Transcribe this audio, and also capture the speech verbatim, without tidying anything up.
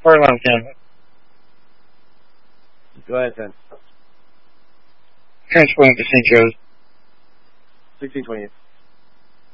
Fire alarm camera. Go ahead, ten. Transporting to Saint Joe's. sixteen twenty-eight.